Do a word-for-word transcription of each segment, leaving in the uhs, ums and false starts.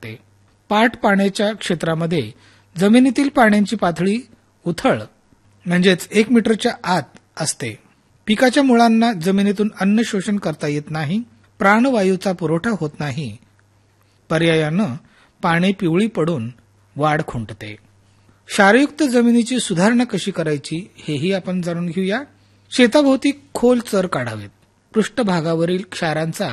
लागते. पाट पाण्याच्या क्षेत्रामध्ये जमिनीतील पाण्याची पातळी उथळ म्हणजेच एक मीटरच्या आत असते. पिकाच्या मुळांना जमिनीतून अन्न शोषण करता येत नाही, प्राणवायूचा पुरवठा होत नाही. पर्यायानं पाने पिवळी पडून वाढ खुंटते. क्षारयुक्त जमिनीची सुधारणा कशी करायची हेही आपण जाणून घेऊया. शेताभोवती खोल चर काढावेत. पृष्ठभागावरील क्षारांचा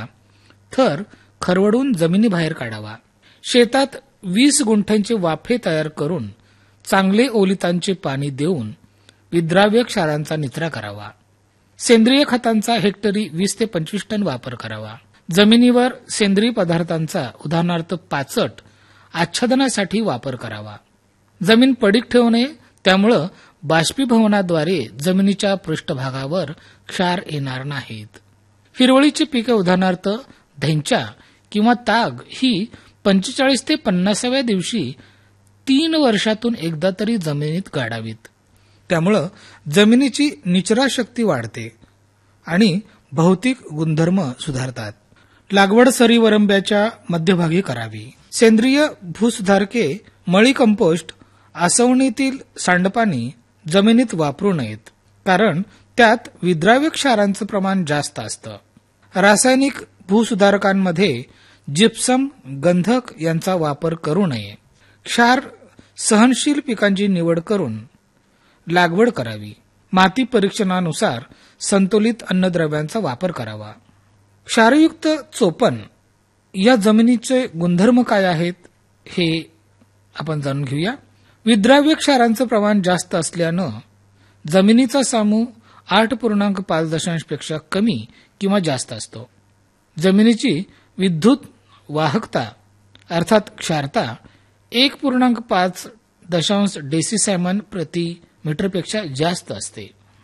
थर खरवडून जमिनीबाहेर काढावा. शेतात वीस गुंठ्यांचे वाफे तयार करून चांगले ओलितांचे पाणी देऊन विद्राव्य क्षारांचा निचरा करावा. सेंद्रिय खतांचा हेक्टरी वीस ते पंचवीस टन वापर करावा. जमिनीवर सेंद्रिय पदार्थांचा उदाहरणार्थ पाचट आच्छादनासाठी वापर करावा. जमीन पडीक ठेवू नये, त्यामुळं बाष्पीभवनाद्वारे जमिनीच्या पृष्ठभागावर क्षार येणार नाहीत. हिरवळीची पिके उदाहरणार्थ धैंचा किंवा ताग ही पंचेचाळीस ते पन्नासाव्या दिवशी तीन वर्षातून एकदा तरी जमिनीत गाडावीत. त्यामुळं जमिनीची निचरा शक्ती वाढते आणि भौतिक गुणधर्म सुधारतात. लागवड सरी वरंब्याच्या मध्यभागी करावी. सेंद्रिय भूसुधारके, मळी कंपोस्ट, आसवणीतील सांडपाणी जमिनीत वापरू नयेत, कारण त्यात विद्राव्य क्षारांचं प्रमाण जास्त असतं. रासायनिक भूसुधारकांमध्ये जिप्सम, गंधक यांचा वापर करू नये. क्षार सहनशील पिकांची निवड करून लागवड करावी. माती परीक्षणानुसार संतुलित अन्नद्रव्यांचा वापर करावा. क्षारयुक्त चोपन या जमिनीचे गुणधर्म काय आहेत हे आपण जाणून घेऊया. विद्राव्य क्षारांचं प्रमाण जास्त असल्यानं जमिनीचा सामू आठ पूर्णांक पाच दशांश पेक्षा कमी किंवा जास्त असतो. जमिनीची विद्युत वाहकता अर्थात क्षारता एक पूर्णांक पाच दशांश डेसिसॅमन प्रति मीटरपेक्षा जास्त असते.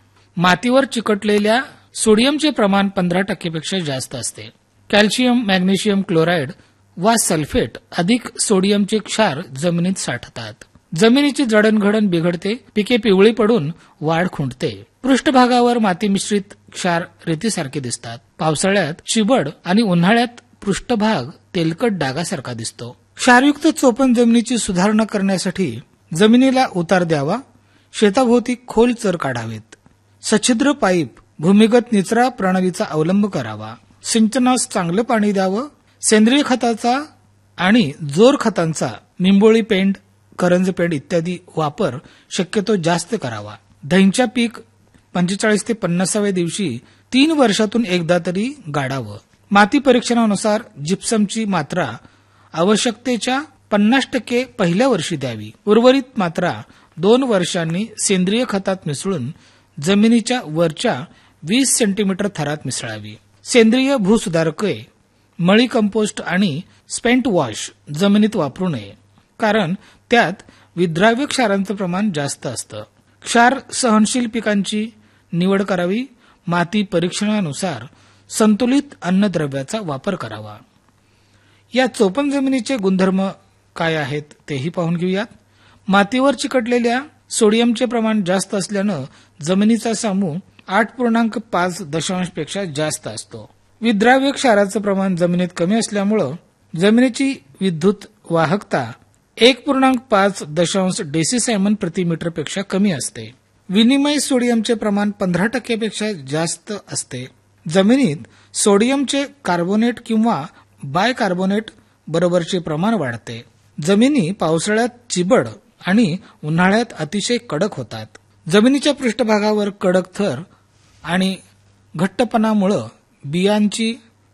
मातीवर चिकटलेल्या सोडियमचे प्रमाण पंधरा टक्केपेक्षा जास्त असते. कॅल्शियम, मॅग्नेशियम क्लोराईड वा सल्फेट अधिक सोडियमचे क्षार जमिनीत साठतात. जमिनीची जडणघडण बिघडते. पिके पिवळी पडून वाढ खुंटते. पृष्ठभागावर माती मिश्रित क्षार रेतीसारखे दिसतात. पावसाळ्यात चिबड आणि उन्हाळ्यात पृष्ठभाग तेलकट डागासारखा दिसतो. क्षारयुक्त चोपन जमिनीची सुधारणा करण्यासाठी जमिनीला उतार द्यावा. शेताभोवती खोल चर काढावेत. सछिद्र पाईप, भूमिगत निचरा प्रणालीचा अवलंब करावा. सिंचनास चांगलं पाणी द्यावं. सेंद्रिय खताचा आणि जोर खतांचा निंबोळी पेंड, करंज पेंड इत्यादी वापर शक्यतो जास्त करावा. धैंचा पीक पंचेचाळीस ते पन्नासाव्या दिवशी तीन वर्षातून एकदा तरी गाडावं. माती परीक्षणानुसार जिप्समची मात्रा आवश्यकतेच्या पन्नास टक्के पहिल्या वर्षी द्यावी. उर्वरित मात्रा दोन वर्षांनी सेंद्रिय खतात मिसळून जमिनीच्या वरच्या वीस सेंटीमीटर थरात मिसळावी. सेंद्रिय भूसुधारके, मळी कंपोस्ट आणि स्पेंट वॉश जमिनीत वापरू नये, कारण त्यात विद्राव्य क्षारांचं प्रमाण जास्त असतं. क्षार सहनशील पिकांची निवड करावी. माती परीक्षणानुसार संतुलित अन्नद्रव्याचा वापर करावा. या चोपन जमिनीचे गुणधर्म काय आहेत तेही पाहून घेऊयात. मातीवर चिकटलेल्या सोडियमचे प्रमाण जास्त असल्यानं जमिनीचा सामू आठ पूर्णांक पाच दशांश पेक्षा जास्त असतो. विद्राव्य क्षाराचं प्रमाण जमिनीत कमी असल्यामुळं जमिनीची विद्युत वाहकता एक पूर्णांक पाच दशांश डेसिसॅमन प्रति मीटर पेक्षा कमी असते. विनिमय सोडियमचे प्रमाण पंधरा टक्केपेक्षा जास्त असते. जमिनीत सोडियमचे कार्बोनेट किंवा बायकार्बोनेट बरोबरचे प्रमाण वाढते. जमिनी पावसाळ्यात चिबड आणि उन्हाळ्यात अतिशय कडक होतात. जमिनीच्या पृष्ठभागावर कडक थर आणि घट्टपणामुळे बियांची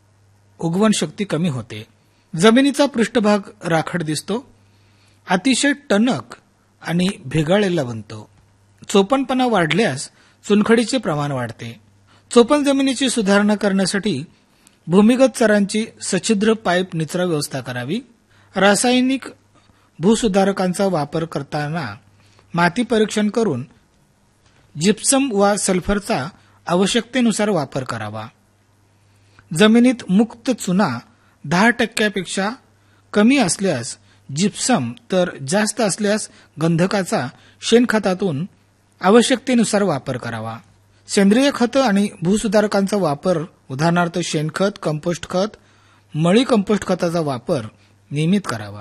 उगवण शक्ती कमी होते. जमिनीचा पृष्ठभाग राखड दिसतो. अतिशय टणक आणि भेगाळलेला बनतो. चोपणपणा वाढल्यास चुनखडीचे प्रमाण वाढते. चोपण जमिनीची सुधारणा करण्यासाठी भूमिगत चरांची सछिद्र पाईप निचरा व्यवस्था करावी. रासायनिक भूसुधारकांचा वापर करताना माती परीक्षण करून जिप्सम वा सल्फरचा आवश्यकतेनुसार वापर करावा. जमिनीत मुक्त चुना दहा टक्क्यापेक्षा कमी असल्यास जिप्सम तर जास्त असल्यास गंधकाचा शेणखतातून आवश्यकतेनुसार वापर करावा. सेंद्रिय खत आणि भूसुधारकांचा वापर उदाहरणार्थ शेणखत, कंपोस्ट खत, मळी कंपोस्ट खताचा वापर नियमित करावा.